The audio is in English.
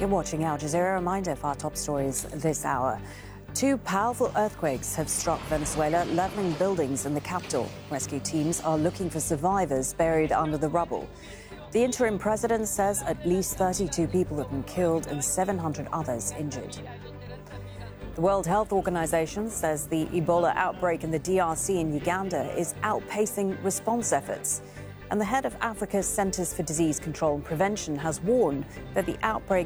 You're watching Al Jazeera. A reminder of our top stories this hour. Two powerful earthquakes have struck Venezuela, leveling buildings in the capital. Rescue teams are looking for survivors buried under the rubble. The interim president says at least 32 people have been killed and 700 others injured. The World Health Organization says the Ebola outbreak in the DRC and Uganda is outpacing response efforts. And the head of Africa's Centers for Disease Control and Prevention has warned that the outbreak